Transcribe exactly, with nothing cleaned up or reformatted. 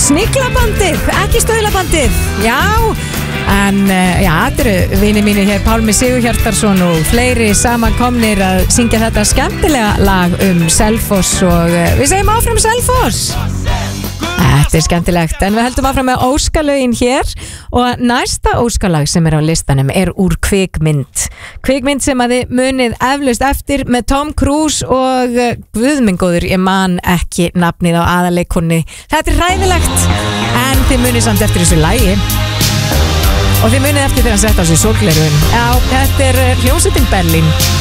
Sniglabandið, ekki stöðlabandið. Já, en uh, já, þetta eru vinir mínir hér, Pálmi Sigurhjartarson og fleiri samankomnir að syngja þetta skemmtilega lag um Selfoss og uh, við segjum áfram Selfoss. Þetta er skemmtilegt, en við heldum áfram með óskalögin hér og næsta óskalag sem er á listanum er úr kvikmynd. Kvikmynd sem að þið munið eflaust eftir með Tom Cruise og uh, guðmengóður, ég man ekki nafnið á aðaleikonni. Þetta er hræðilegt, en þið munið samt eftir þessu lagi. Og þið munið eftir þegar hann sett á sig sólgleraugun. Já, þetta er uh, hljómsveitin Berlín.